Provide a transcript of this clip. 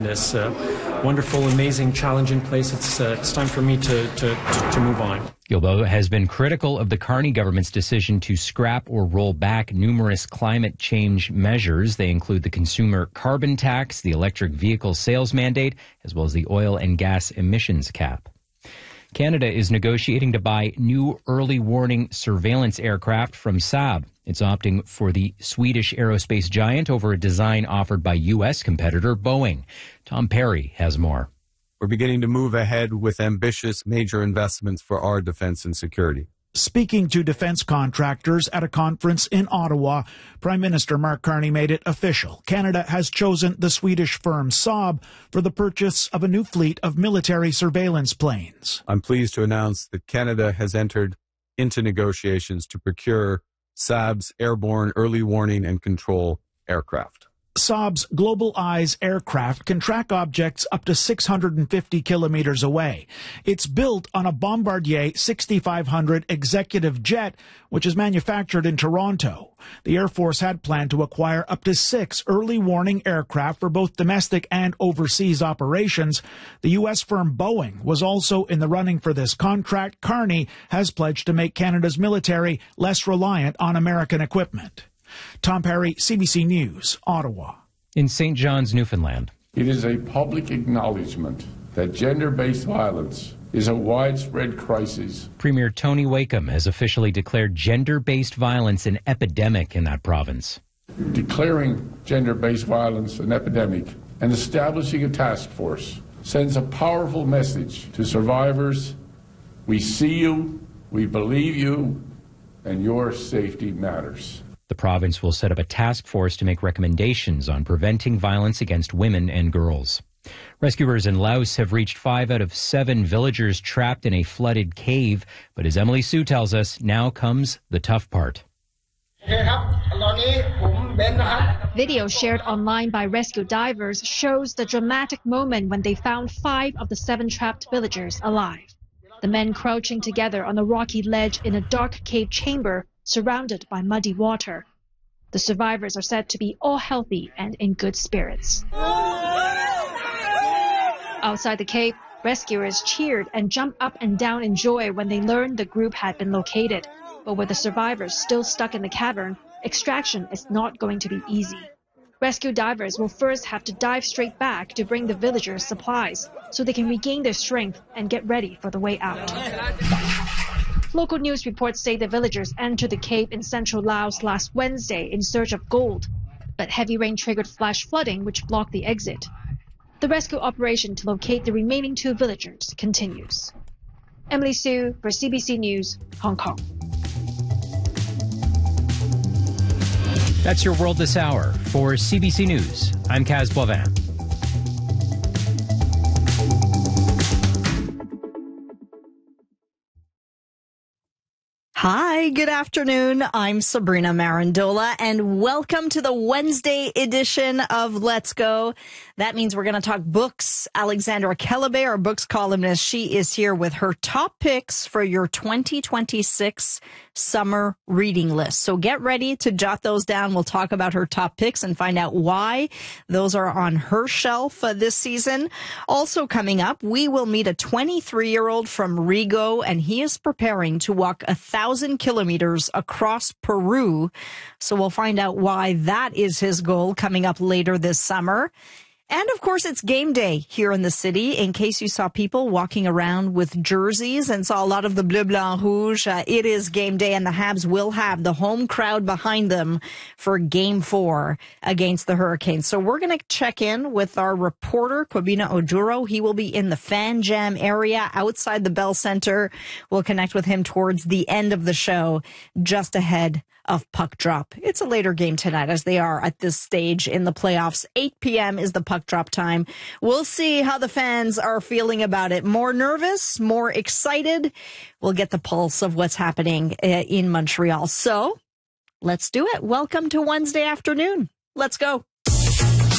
This wonderful, amazing, challenging place. It's time for me to move on. Guilbeault has been critical of the Carney government's decision to scrap or roll back numerous climate change measures. They include the consumer carbon tax, the electric vehicle sales mandate, as well as the oil and gas emissions cap. Canada is negotiating to buy new early warning surveillance aircraft from Saab. It's opting for the Swedish aerospace giant over a design offered by U.S. competitor Boeing. Tom Perry has more. We're beginning to move ahead with ambitious major investments for our defense and security. Speaking to defense contractors at a conference in Ottawa, Prime Minister Mark Carney made it official. Canada has chosen the Swedish firm Saab for the purchase of a new fleet of military surveillance planes. I'm pleased to announce that Canada has entered into negotiations to procure Saab's airborne early warning and control aircraft. Saab's Global Eyes aircraft can track objects up to 650 kilometers away. It's built on a Bombardier 6500 executive jet, which is manufactured in Toronto. The Air Force had planned to acquire up to 6 early warning aircraft for both domestic and overseas operations. The U.S. firm Boeing was also in the running for this contract. Carney has pledged to make Canada's military less reliant on American equipment. Tom Perry, CBC News, Ottawa. In St. John's, Newfoundland. It is a public acknowledgement that gender-based violence is a widespread crisis. Premier Tony Wakeham has officially declared gender-based violence an epidemic in that province. Declaring gender-based violence an epidemic and establishing a task force sends a powerful message to survivors. We see you, we believe you, and your safety matters. The province will set up a task force to make recommendations on preventing violence against women and girls. Rescuers in Laos have reached 5 out of 7 villagers trapped in a flooded cave. But as Emily Sue tells us, now comes the tough part. Video shared online by rescue divers shows the dramatic moment when they found 5 of the 7 trapped villagers alive. The men crouching together on a rocky ledge in a dark cave chamber surrounded by muddy water. The survivors are said to be all healthy and in good spirits. Outside the cave, rescuers cheered and jumped up and down in joy when they learned the group had been located. But with the survivors still stuck in the cavern, extraction is not going to be easy. Rescue divers will first have to dive straight back to bring the villagers supplies so they can regain their strength and get ready for the way out. Local news reports say the villagers entered the cave in central Laos last Wednesday in search of gold, but heavy rain triggered flash flooding which blocked the exit. The rescue operation to locate the remaining 2 villagers continues. Emily Sue for CBC News, Hong Kong. That's your world this hour. For CBC News, I'm Kaz Boivin. Hi, good afternoon. I'm Sabrina Marandola, and welcome to the Wednesday edition of Let's Go. That means we're going to talk books. Alexandra Kellebe, our books columnist, she is here with her top picks for your 2026 summer reading list. So get ready to jot those down. We'll talk about her top picks and find out why those are on her shelf this season. Also coming up, we will meet a 23-year-old from Rigo, and he is preparing to walk 1,000 kilometers across Peru. So we'll find out why that is his goal coming up later this summer. And, of course, it's game day here in the city. In case you saw people walking around with jerseys and saw a lot of the Bleu Blanc Rouge, it is game day, and the Habs will have the home crowd behind them for Game 4 against the Hurricanes. So we're going to check in with our reporter, Kwabena Oduro. He will be in the Fan Jam area outside the Bell Center. We'll connect with him towards the end of the show, just ahead of puck drop. It's a later game tonight, as they are at this stage in the playoffs. 8 p.m. is the puck drop time. We'll see how the fans are feeling about it. More nervous, more excited. We'll get the pulse of what's happening in Montreal. So let's do it. Welcome to Wednesday afternoon. Let's go.